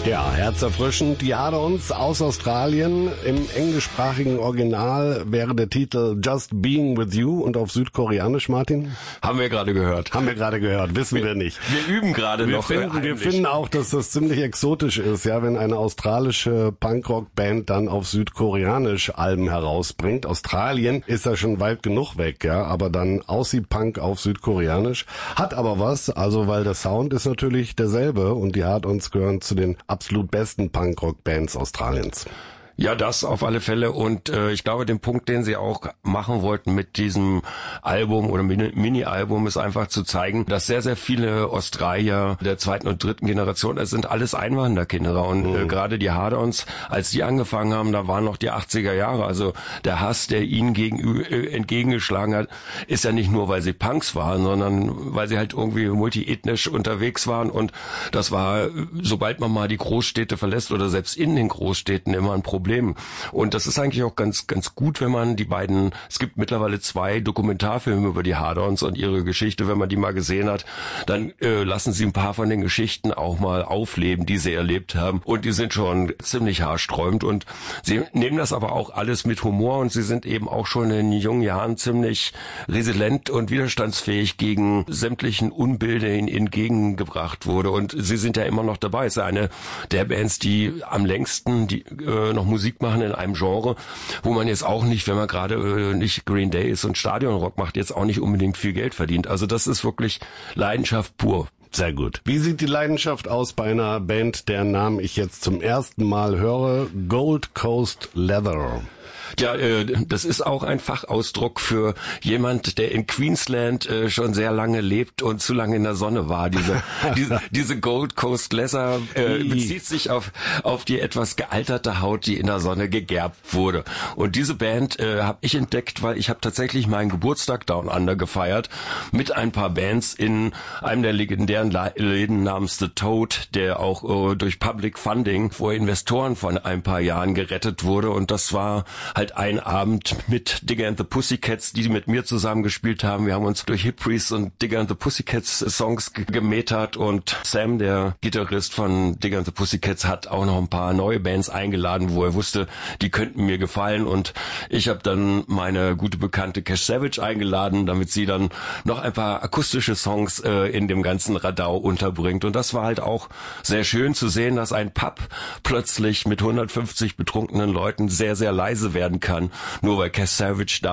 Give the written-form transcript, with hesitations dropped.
Ja, herzerfrischend. Die Hard-Ons aus Australien. Im englischsprachigen Original wäre der Titel Just Being With You und auf Südkoreanisch, Martin? Haben wir gerade gehört. Wissen wir nicht. Wir üben gerade noch. Wir finden auch, dass das ziemlich exotisch ist, ja, wenn eine australische Punkrock-Band dann auf Südkoreanisch Alben herausbringt. Australien ist ja schon weit genug weg, ja, aber dann Aussie-Punk auf Südkoreanisch. Hat aber was, also weil der Sound ist natürlich derselbe und die Hard-Ons gehören zu den absolut besten Punkrock-Bands Australiens. Ja, das auf alle Fälle und ich glaube, den Punkt, den sie auch machen wollten mit diesem Album oder Mini-Album, ist einfach zu zeigen, dass sehr, sehr viele Australier der zweiten und dritten Generation, es sind alles Einwanderkinder und gerade die Hard-Ons, als die angefangen haben, da waren noch die 80er Jahre, also der Hass, der ihnen entgegengeschlagen hat, ist ja nicht nur, weil sie Punks waren, sondern weil sie halt irgendwie multiethnisch unterwegs waren und das war, sobald man mal die Großstädte verlässt oder selbst in den Großstädten immer ein Problem. Und das ist eigentlich auch ganz, ganz gut, wenn man die beiden, es gibt mittlerweile 2 Dokumentarfilme über die Hard-Ons und ihre Geschichte, wenn man die mal gesehen hat, dann lassen sie ein paar von den Geschichten auch mal aufleben, die sie erlebt haben. Und die sind schon ziemlich haarsträubend und sie nehmen das aber auch alles mit Humor und sie sind eben auch schon in jungen Jahren ziemlich resilient und widerstandsfähig gegen sämtlichen Unbill, der ihnen entgegengebracht wurde. Und sie sind ja immer noch dabei. Es ist eine der Bands, die am längsten noch Musik machen in einem Genre, wo man jetzt auch nicht, wenn man gerade nicht Green Day ist und Stadionrock macht, jetzt auch nicht unbedingt viel Geld verdient. Also das ist wirklich Leidenschaft pur. Sehr gut. Wie sieht die Leidenschaft aus bei einer Band, deren Namen ich jetzt zum ersten Mal höre? Gold Coast Leather. Ja, das ist auch ein Fachausdruck für jemand, der in Queensland schon sehr lange lebt und zu lange in der Sonne war. Diese Gold Coast Leather bezieht sich auf die etwas gealterte Haut, die in der Sonne gegerbt wurde. Und diese Band habe ich entdeckt, weil ich habe tatsächlich meinen Geburtstag Down Under gefeiert mit ein paar Bands in einem der legendären Läden namens The Toad, der auch durch Public Funding vor Investoren von ein paar Jahren gerettet wurde. Und das war halt ein Abend mit Digger and the Pussycats, die mit mir zusammen gespielt haben. Wir haben uns durch Hip Priest und Digger and the Pussycats Songs gemetert und Sam, der Gitarrist von Digger and the Pussycats, hat auch noch ein paar neue Bands eingeladen, wo er wusste, die könnten mir gefallen und ich habe dann meine gute Bekannte Cash Savage eingeladen, damit sie dann noch ein paar akustische Songs in dem ganzen Radau unterbringt und das war halt auch sehr schön zu sehen, dass ein Pub plötzlich mit 150 betrunkenen Leuten sehr, sehr leise werden kann, nur weil Cash Savage da